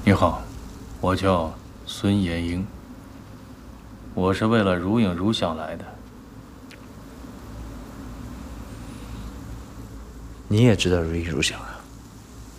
你好，我叫孙延英，我是为了如影如想来的。 你也知道如影如想啊？